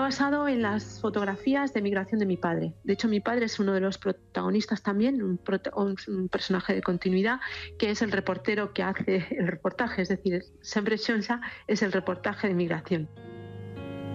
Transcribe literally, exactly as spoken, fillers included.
basado en las fotografías de migración de mi padre. De hecho, mi padre es uno de los protagonistas también, un, prota- un personaje de continuidad, que es el reportero que hace el reportaje, es decir, Sempre Xonsa es el reportaje de migración.